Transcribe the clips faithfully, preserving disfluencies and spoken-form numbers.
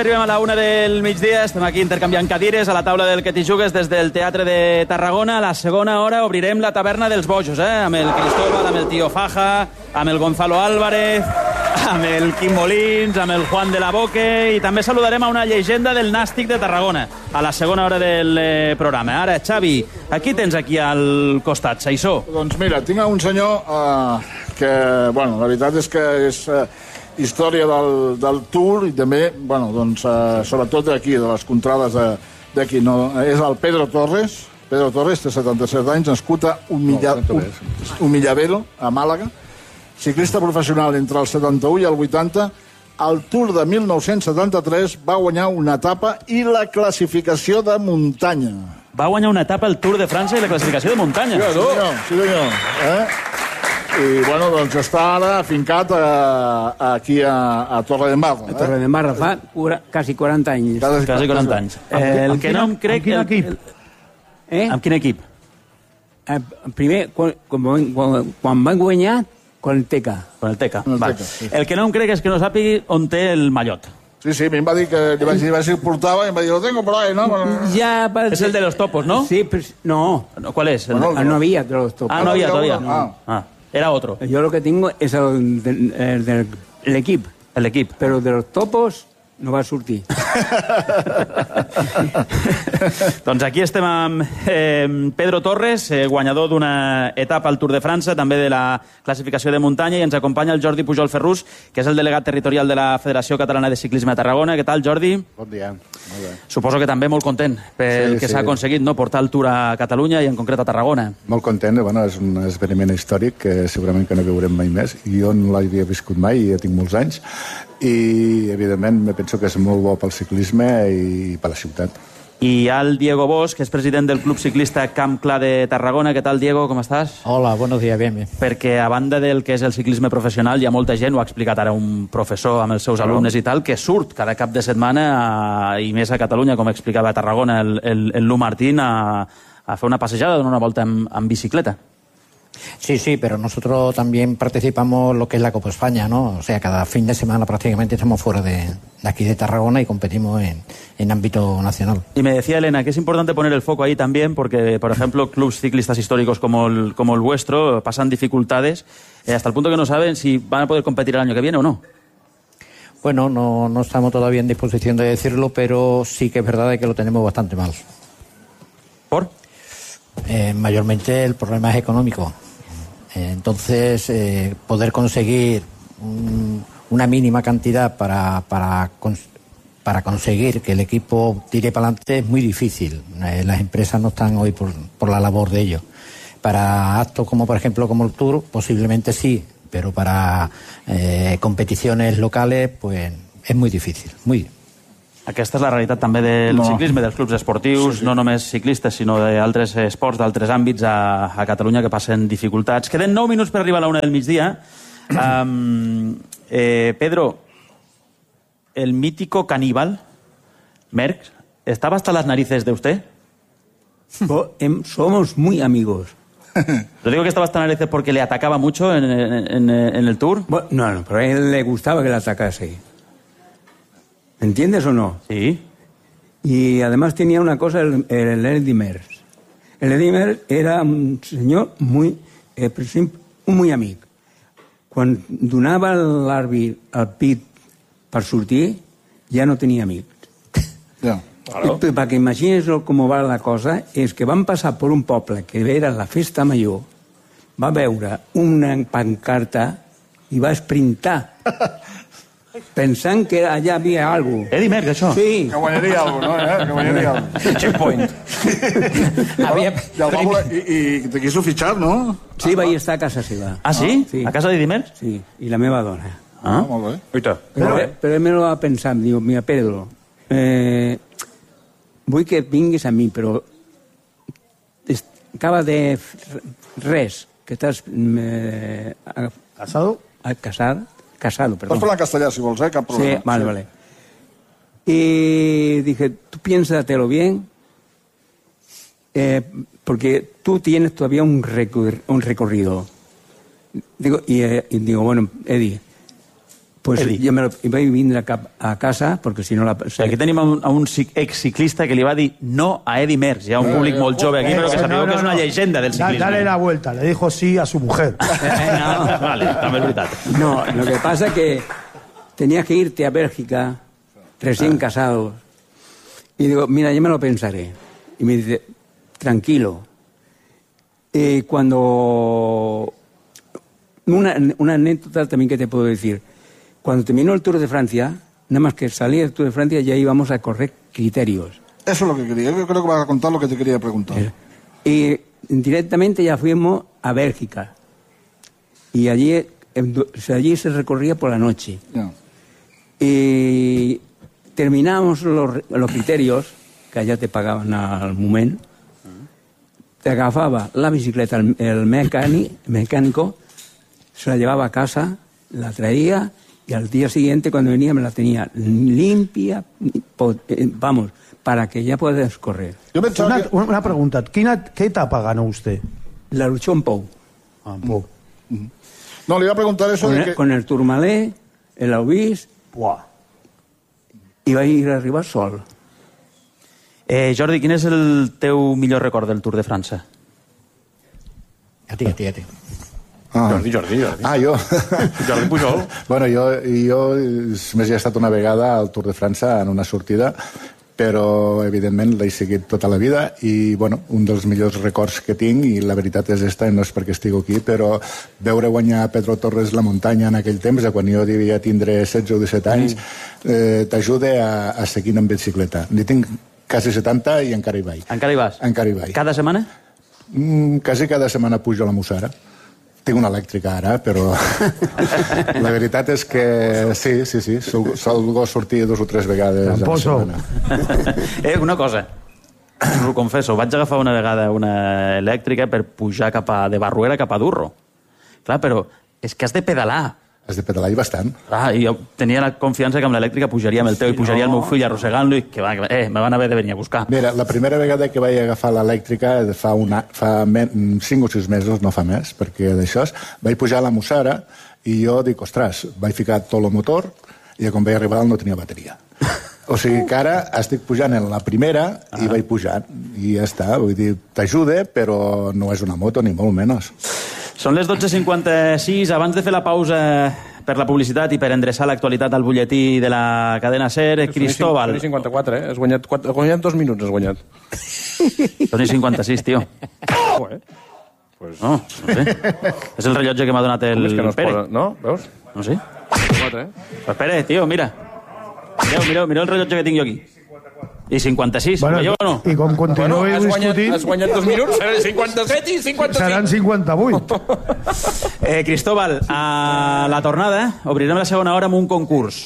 Arribem a la una del migdia, estem aquí intercanviant cadires a la taula del Que t'hi jugues des del Teatre de Tarragona. A la segona hora obrirem la taverna dels bojos, eh? Amb el Cristóbal, amb el Tío Faja, amb el Gonzalo Álvarez, amb el Quim Molins, amb el Juan de la Boque, i també saludarem a una llegenda del Nàstic de Tarragona a la segona hora del eh, programa. Ara, Xavi, aquí tens aquí al costat, Saissó. Doncs mira, tinc un senyor eh, que, bueno, la veritat és que és... Eh, història del, del Tour i també, bueno, doncs, eh, sobretot d'aquí, de les contrades d'aquí. No? És el Pedro Torres. Pedro Torres té setanta-set anys, nascut a Humilla, no, Humillavelo, a Màlaga. Ciclista professional entre el setanta-u i el vuitanta. Al Tour de mil nou-cents setanta-tres va guanyar una etapa i la classificació de muntanya. Va guanyar una etapa al Tour de França i la classificació de muntanya. Sí, senyor. Sí, senyor. Eh? I, bueno, doncs està ara afincat a, a, aquí a, a Torredembarra. A Torredembarra, fa cura, quasi quaranta anys. Quasi, quasi quaranta anys. Eh, el que no em crec... Amb quin equip? Eh? Amb quin equip? Eh, primer, quan, quan, quan van guanyar, con el Teca. Con el Teca. El, Teca, sí. El que no em crec és que no sàpigui on té el mallot. Sí, sí, a mi em va dir que li vaig dir que portava i em va dir, lo tengo por ahí, ¿no? Ja, és el de los topos, ¿no? Sí, però no. no ¿Cuál es? Bueno, no, no había de los topos. Ah, no había todavía. No. Ah. ah. Era otro. Yo lo que tengo es el del el, el, el equip. El equip. Pero de los topos no va a sortir. Doncs aquí estem amb eh, Pedro Torres, eh, guanyador d'una etapa al Tour de França, també de la classificació de muntanya, i ens acompanya el Jordi Pujol Ferrús, que és el delegat territorial de la Federació Catalana de Ciclisme a Tarragona. Què tal, Jordi? Bon dia. Molt bé. Suposo que també molt content pel sí, que s'ha sí. aconseguit, no?, portar el Tour a Catalunya i en concret a Tarragona. Molt content, bueno, és un esdeveniment històric que segurament que no veurem mai més. Jo no l'havia viscut mai, ja tinc molts anys, i evidentment me penso que és molt bo pel ciclisme i per la ciutat. I hi ha el Diego Bosch, que és president del Club Ciclista Camp Clar de Tarragona. Què tal, Diego? Com estàs? Hola, buenos días, bien, bien. Perquè a banda del que és el ciclisme professional, hi ha molta gent, ho ha explicat ara un professor amb els seus alumnes i tal, que surt cada cap de setmana, a, i més a Catalunya, com explicava a Tarragona el, el, el Lu Martín, a, a fer una passejada, donar una volta en, en bicicleta. Sí, sí, pero nosotros también participamos en lo que es la Copa España, ¿no? O sea, cada fin de semana prácticamente estamos fuera de, de aquí de Tarragona y competimos en, en ámbito nacional. Y me decía Elena que es importante poner el foco ahí también porque, por ejemplo, clubes ciclistas históricos como el, como el vuestro pasan dificultades eh, hasta el punto que no saben si van a poder competir el año que viene o no. Bueno, no, no estamos todavía en disposición de decirlo, pero sí que es verdad que lo tenemos bastante mal. ¿Por? Eh, mayormente el problema es económico. Eh, entonces, eh, poder conseguir un, una mínima cantidad para, para, para conseguir que el equipo tire para adelante es muy difícil. Eh, las empresas no están hoy por, por la labor de ello. Para actos como, por ejemplo, como el Tour, posiblemente sí, pero para eh, competiciones locales, pues es muy difícil, muy difícil. Aquesta és la realitat també del no. ciclisme, dels clubs esportius, sí, sí. no només ciclistes, sinó d'altres esports, d'altres àmbits a, a Catalunya que passen dificultats. Queden nou minuts per arribar a la una del migdia. Um, eh, Pedro, el mítico caníbal, Merckx, ¿estaba hasta las narices de usted? Somos muy amigos. Lo digo que estaba hasta las narices porque le atacaba mucho en, en, en el Tour. Bueno, no, no, pero a él le gustaba que le atacase. ¿Entiendes o no? Sí. Y además tenía una cosa, el, el Eddy Merckx. El Eddy Merckx era un senyor muy, eh, muy amic. Quan donava l'àrbit al pit per sortir, ja no tenia amics. Ja. Claro. I perquè imagines com va la cosa, és que van passar per un poble que era la festa major, va veure una pancarta i va esprintar. Pensant que allà havia alguna cosa. Eddy Merckx, això? Sí. Que guanyaria alguna cosa, no? Eh? Que guanyaria alguna cosa. Checkpoint. Havia... I, el poble, i, i te quiso fitxar, no? Sí, vaig estar a casa seva. Ah, sí? sí. A casa d'Eddy Merckx? Sí, i la meva dona. Ah, ah molt bé. Oita. Però, però ell me lo va pensar, em diu, mira, Pedro, eh, vull que vinguis a mi, però acaba de res, que estàs eh, casado? A casar, casado, perdón. Pots parlar en castellà, si vols, eh? Cap problema. Sí, vale, sí. vale. Y dije, tú piénsatelo bien, eh, porque tú tienes todavía un, recor un recorrido. Digo, y, eh, y digo, bueno, Eddie, Pues jo me lo, vaig vindre cap a casa, perquè si no la... O sigui, aquí tenim a un, a un exciclista que li va dir no a Eddy Merckx. Hi ha un públic molt jove aquí, però que sapigueu que és una llegenda del ciclisme. Dale la vuelta, le dijo sí a su mujer. Eh, no. Vale, també és veritat. No, lo que pasa es que tenías que irte a Bélgica, recién casados. Y digo, mira, yo me lo pensaré. Y me dice, tranquilo. Eh, cuando... Una, una anécdota también que te puedo decir. Cuando terminó el Tour de Francia, nada más que salía del Tour de Francia ya íbamos a correr criterios. Eso es lo que quería. Yo creo que vas a contar lo que te quería preguntar. Y directamente ya fuimos a Bélgica. Y allí, allí se recorría por la noche. Yeah. Y terminamos los, los criterios, que allá te pagaban al moment. Te agafaba la bicicleta el, el mecánico, mecánico, se la llevaba a casa, la traía... Y al día siguiente, cuando venía, me la tenía limpia, vamos, para que ya puedas correr. Yo una, que... una pregunta, ¿qué, ¿qué etapa ganó usted? La luchó en Pou. Ah, Pou. Mm. No, le iba a preguntar eso con de el, que... Con el Tourmalet, el Aubis, Buah. I va ir a arribar sol. Eh, Jordi, quin és el teu millor record del Tour de França? A ti, a ti, a ti. Ah. Jordi, Jordi, Jordi. Ah, jo? Jordi Pujol. Bueno, jo, jo només hi he estat una vegada al Tour de França en una sortida, però evidentment l'he seguit tota la vida i bueno, un dels millors records que tinc, i la veritat és esta, no és perquè estic aquí, però veure guanyar Pedro Torres la muntanya en aquell temps, quan jo devia tindre setze o disset anys, eh, t'ajuda a, a seguir en bicicleta. N'hi tinc quasi setanta i encara hi vaig. Encara hi vas? Encara hi vaig. Cada setmana? Mm, quasi cada setmana pujo a la Mussara. Tinc una elèctrica ara, però la veritat és que sí, sí, sí, sol, solgo sortir dos o tres vegades Tramposo. a la setmana. Eh, una cosa, us ho confesso, vaig agafar una vegada una elèctrica per pujar cap a, de Barruera cap a Durro. Clar, però és que has de pedalar. Has de pedalar i bastant. Clar, i jo tenia la confiança que amb l'elèctrica pujaria amb el teu i pujaria el meu fill arrossegant-lo i que va, eh, me van haver de venir a buscar. Mira, la primera vegada que vaig agafar l'elèctrica fa, una, fa cinc o sis mesos, no fa més, perquè d'això vaig pujar a la Mussara i jo dic, ostres, vaig ficar tot el motor i quan vaig arribar no tenia bateria. O sigui que ara estic pujant en la primera i vaig pujant i ja està, vull dir, t'ajuda, però no és una moto ni molt menys. Són les dotze cinquanta-sis. Abans de fer la pausa per la publicitat i per endreçar l'actualitat al butlletí de la cadena SER, Cristóbal... Toni cinquanta-quatre, eh? Has guanyat, quatre, has guanyat dos minuts, has guanyat. Toni cinquanta-sis, tio. Oh, eh? Pues... No, no sé. És el rellotge que m'ha donat el Com és que no es Pere. posa... No? Veus? No sé. quatre, eh? Però Pere, tio, mira. Mireu, mireu, mireu el rellotge que tinc jo aquí. I cinquanta-sis, Bueno, veieu o no? I com continuï Bueno, has guanyat, discutint, has guanyat dos minuts, seran cinquanta-set i cinquanta-cinc. seran cinquanta-vuit. Eh, Cristóbal, a la tornada obrirem la segona hora amb un concurs.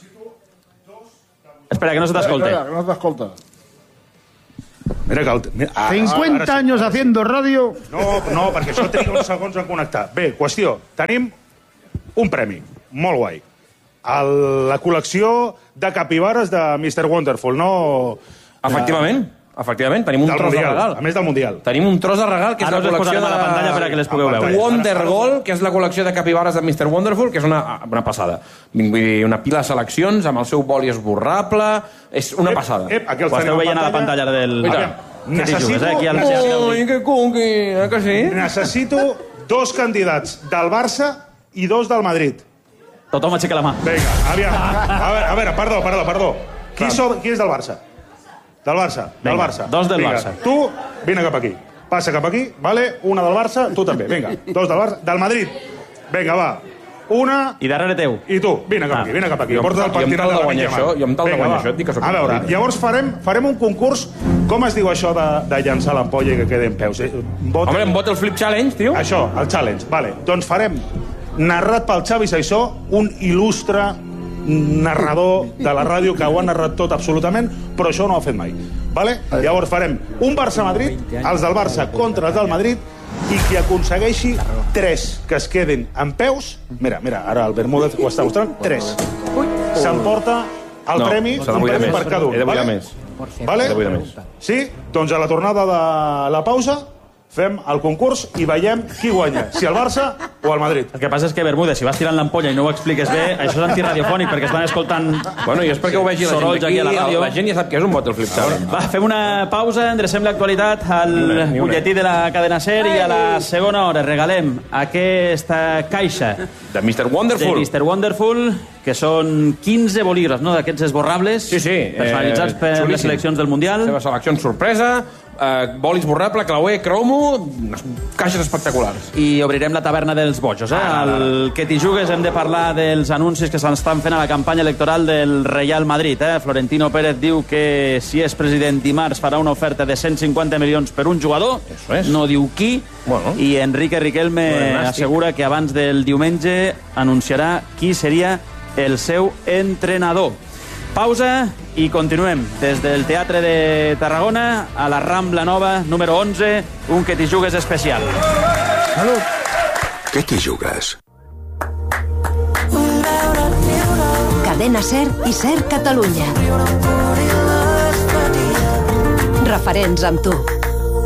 Espera, que no se t'escolte. Espera, que no t'escolta. Mira que... El, mira, ah, cincuenta ara sí. años haciendo radio. No, no, perquè això triga uns segons en connectar. Bé, qüestió. Tenim un premi, molt guai. El, la col·lecció de capibares de mister Wonderful, no... Efectivament, efectivament, tenim un Del tros de Mundial, regal. a més del Mundial. Tenim un tros de regal, que és Ara la us les col·lecció posarem a la pantalla per a que les pugueu veure. Wondergold, que és la col·lecció de capibares de mister Wonderful, que és una, una passada. Vull dir, una pila de seleccions amb el seu boli esborrable, és una passada. Ep, aquí els Ho esteu tenim veient a la pantalla del... Mira, Que t'hi necessito, jugues, eh? Aquí al... Ui, que cuqui, eh que sí? necessito dos candidats del Barça i dos del Madrid. Tothom aixeca la mà. Vinga, aviam. A veure, a veure, perdó, perdó, perdó. Qui, so, qui és del Barça? Del Barça, del Vinga, Barça. dos del Vinga, Barça. Tu, vine cap aquí. Passa cap aquí, vale? Una del Barça, tu també. Vinga, dos del Barça. Del Madrid. Vinga, va. Una... I darrere teu. I tu, vine cap Ah. aquí, vine cap aquí. Jo em Porta el tal- jo em pentinat tal de de la guanyar mitja això, mà. jo em tal de Vinga, guanyar va. això, et dic que sóc A veure, madrid. llavors farem, farem un concurs. Com es diu això de, de llançar l'ampolla i que quedi en peus? Eh, Vot... Home, em vota el Flip Challenge, tio. Això, el challenge. Vale. Doncs farem, narrat pel Xavi Saissó, un il·lustre narrador de la ràdio que ho ha narrat tot absolutament, però això no ho ha fet mai. Vale? Llavors farem un Barça-Madrid, els del Barça contra els del Madrid, i qui aconsegueixi tres que es queden en peus, mira, mira, ara el Bermúdez ho està mostrant, tres, s'emporta el No, premi, s'ha de un buidar premi més. per cada un. He de buidar vale? més. Vale? He de buidar més. Sí? Doncs a la tornada de la pausa fem el concurs i veiem qui guanya, si el Barça o el Madrid. El que passa és que, Bermúdez, si vas tirant l'ampolla i no ho expliques bé, això és antiradiofònic, perquè estan escoltant Bueno, i és perquè ho vegi la gent sorolls aquí, aquí a la ràdio. la gent ja sap que és un bottle flip challenge. Va, fem una pausa, endrecem l'actualitat al Ni una. butlletí de la cadena SER i a la segona hora regalem aquesta caixa De mister de Wonderful. mister Wonderful, que són quinze bolígrafs, no?, d'aquests esborrables, Sí, sí. personalitzats eh, per les xulíssim. seleccions del Mundial. Les seleccions sorpresa, eh, bolis borrable, clauer, cromo, unes caixes espectaculars. I obrirem la taverna dels bojos, eh? Al que t'hi jugues hem de parlar dels anuncis que s'estan fent a la campanya electoral del Real Madrid, eh? Florentino Pérez diu que si és president dimarts farà una oferta de cent cinquanta milions per un jugador, Eso es. no diu qui, Bueno. i Enrique Riquelme Bueno, nàstic. assegura que abans del diumenge anunciarà qui seria el seu entrenador. Pausa i continuem des del Teatre de Tarragona a la Rambla Nova, número onze, un que t'hi jugues especial. Salut. Què t'hi jugues? Cadena SER i SER Catalunya. Referents amb tu.